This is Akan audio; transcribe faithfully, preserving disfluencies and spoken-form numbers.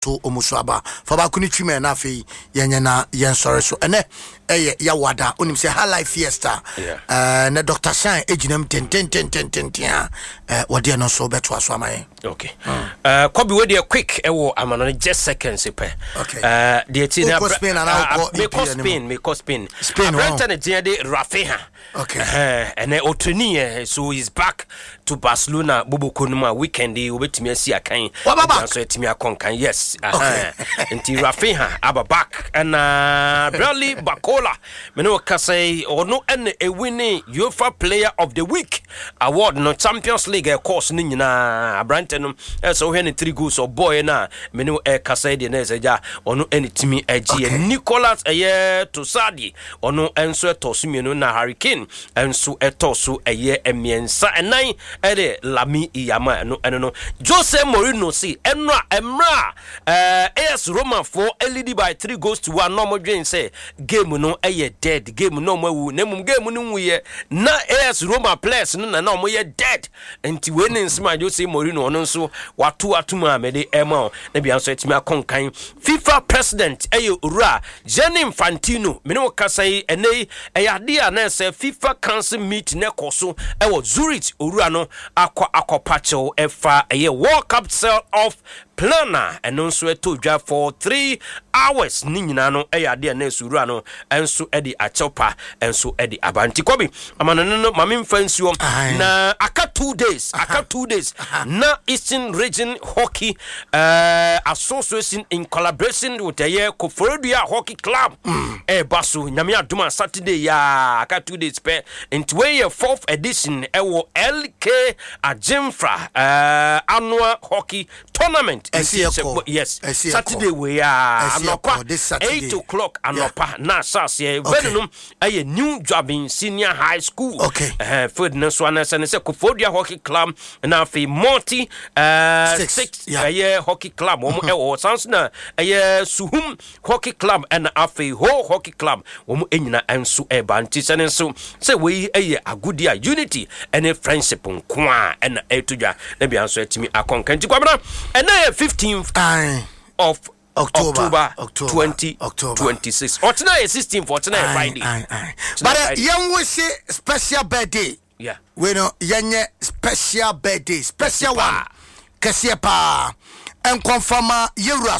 to omusuaba for ba kuni twime na afi yenye na yen sorry so ene eye ya wada onim se high life fiesta eh na Doctor Shine ejinam ten ten ten ten ten eh wode no so beto aso amaye. Okay. Uh Kobe we dey quick ewo amano just seconds pe. Uh the tina Spain and now me ko Spain me ko Spain. Spain Brighton dey dey Rafinha. Okay. Uh and Otoni so he's back to Barcelona Boboko no ma weekend e obetimi asi akan. So etimi akon kan yes. Uh nti Rafinha aba back and uh Bradley Bacola me no ka say ono en e winning UEFA Player of the Week award no Champions League course ni nyina Brighton so when three goals or boy na me no e ka say de na eja ono enitimi agi Nicolas eye Tosadi ono enso etosu mienu na Hurricane enso etosu eye emiensa enan ede Lami Iyama no eno no Jose Mourinho si enra emra eh A S Roma for lead by three goals to one no more dream say game no eye dead game no more nemum game no wuye na A S Roma players no na no ye dead enti we ne nsima Jose Mourinho no nso watu atuma amede ema na bia nso etimi akonkan FIFA president eye ura Gianni Infantino me no kasai ene eyade a na se FIFA council meet ne koso e wo Zurich ura no akwa akopacho efa eye World Cup sell off planner and also a two job for three hours ninyina no eyade na esura no enso edi achopa enso edi abanti Kobi amana no mame mfansuo na aka two days aka two days na Eastern Region Hockey uh, Association in collaboration with the Koforidua Hockey Club e baso nyame aduma Saturday ya aka two days pe into way fourth edition ewo L K Ajimfra uh, annual hockey tournament. Yes, Saturday we are anopa eight o'clock anopa na sase venum a new job in senior high school. Okay. Uh food no so na say Koforidua Hockey Club na fi multi uh six, six yeah. uh, hockey club um e o sans na uh, Suhum Hockey Club and afi ho hockey club um enyina enso e banti sene so say we eye agodia unity and a friendship nko and etudwa na bia so etimi akonkanti kwabra and na fifteenth of October, October twenty twenty-six. Or tonight is sixteenth for tonight Friday. Aye, aye. But uh, young we say special birthday. Yeah. We know young special birthday, special one. Kasiepa and confirm Yura